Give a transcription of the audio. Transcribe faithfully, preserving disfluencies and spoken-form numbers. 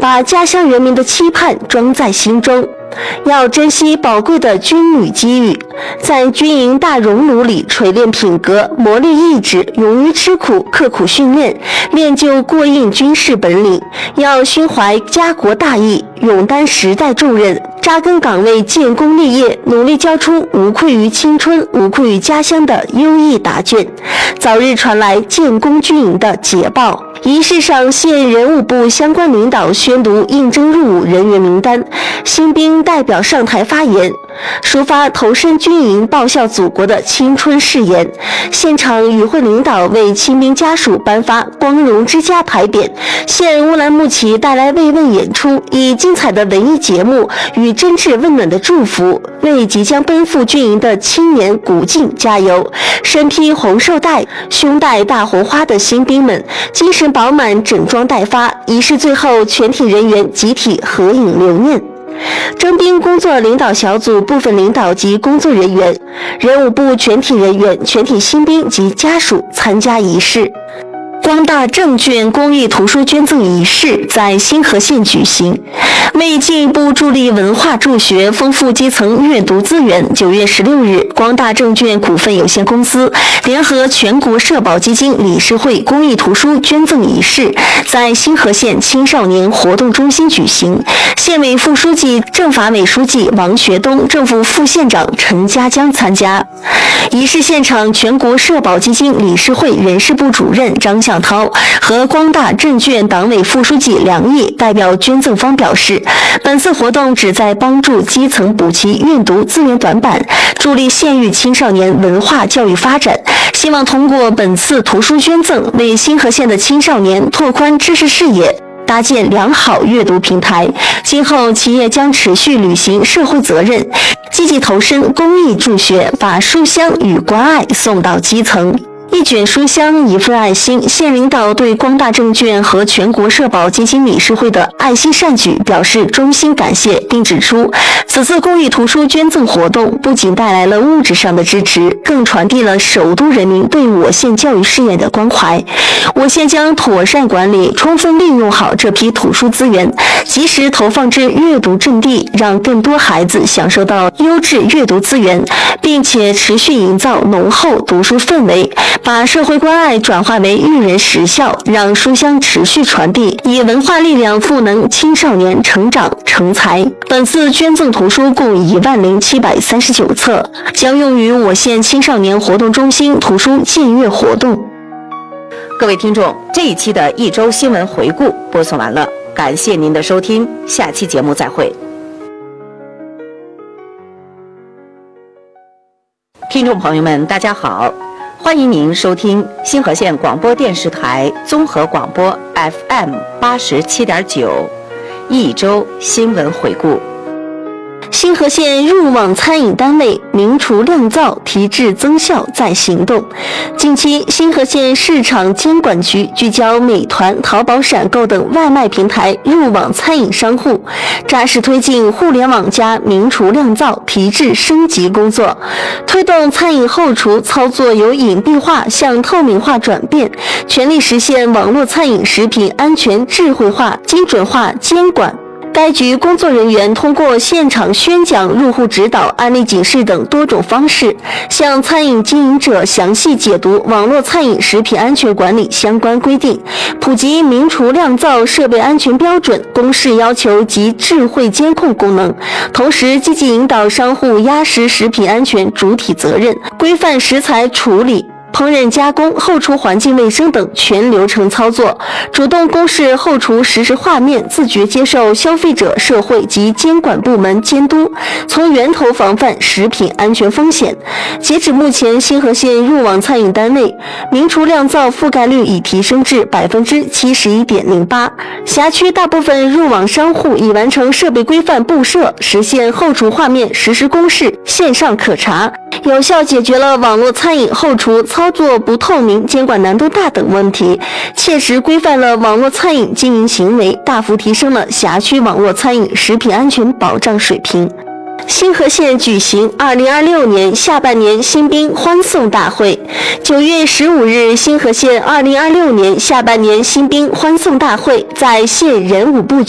把家乡人民的期盼装在心中。要珍惜宝贵的军旅机遇，在军营大熔炉里锤炼品格，磨砺意志，勇于吃苦，刻苦训练，练就过硬军事本领。要心怀家国大义，勇担时代重任，扎根岗位，建功立业，努力交出无愧于青春、无愧于家乡的优异答卷，早日传来建功军营的捷报。仪式上，县人武部相关领导宣读应征入伍人员名单，新兵代表上台发言，抒发投身军营报效祖国的青春誓言。现场与会领导为亲兵家属颁发光荣之家牌匾，县乌兰牧骑带来慰问演出，以精彩的文艺节目与真挚温暖的祝福，为即将奔赴军营的青年鼓劲加油。身披红绶带、胸带大红花的新兵们精神饱满，整装待发。仪式最后，全体人员集体合影留念。征兵工作领导小组部分领导及工作人员、人武部全体人员、全体新兵及家属参加仪式。光大证券公益图书捐赠仪式在新河县举行。为进一步助力文化助学，丰富基层阅读资源，九月十六日，光大证券股份有限公司联合全国社保基金理事会公益图书捐赠仪式在新河县青少年活动中心举行。县委副书记、政法委书记王学东，政府副县长陈家江参加。仪式现场，全国社保基金理事会人事部主任张向涛和光大证券党委副书记梁毅代表捐赠方表示，本次活动旨在帮助基层补齐阅读资源短板，助力县域青少年文化教育发展。希望通过本次图书捐赠，为新河县的青少年拓宽知识视野，搭建良好阅读平台。今后企业将持续履行社会责任，积极投身公益助学，把书香与关爱送到基层。一卷书香，一份爱心。县领导对光大证券和全国社保基金理事会的爱心善举表示衷心感谢，并指出，此次公益图书捐赠活动不仅带来了物质上的支持，更传递了首都人民对我县教育事业的关怀。我县将妥善管理，充分利用好这批图书资源，及时投放至阅读阵地，让更多孩子享受到优质阅读资源，并且持续营造浓厚读书氛围，把社会关爱转化为育人实效，让书香持续传递，以文化力量赋能青少年成长成才。本次捐赠图书共一万零七百三十九册，将用于我县青少年活动中心图书建阅活动。 各位听众，这一期的一周新闻回顾播送完了，感谢您的收听，下期节目再会。听众朋友们，大家好，欢迎您收听新河县广播电视台综合广播 F M 八十七点九，一周新闻回顾。 新河县入网餐饮单位明厨亮灶，提质增效在行动。近期，新河县市场监管局聚焦美团、淘宝闪购等外卖平台入网餐饮商户，扎实推进互联网加明厨亮灶提质升级工作，推动餐饮后厨操作由隐蔽化向透明化转变，全力实现网络餐饮食品安全智慧化、精准化监管。该局工作人员通过现场宣讲、入户指导、案例警示等多种方式，向餐饮经营者详细解读网络餐饮食品安全管理相关规定，普及明厨亮灶设备安全标准、公示要求及智慧监控功能，同时积极引导商户压实食品安全主体责任，规范食材处理、烹饪加工、后厨环境卫生等全流程操作，主动公示后厨实时画面，自觉接受消费者、社会及监管部门监督，从源头防范食品安全风险。截止目前，新河县入网餐饮单位明厨亮灶覆盖率已提升至百分之七十一点零八，辖区大部分入网商户已完成设备规范布设，实现后厨画面实时公示、线上可查，有效解决了网络餐饮后厨操作不透明、监管难度大等问题，切实规范了网络餐饮经营行为，大幅提升了辖区网络餐饮食品安全保障水平。新河县举行二零二六年下半年新兵欢送大会。九月十五日，新河县二零二六年下半年新兵欢送大会在县人武部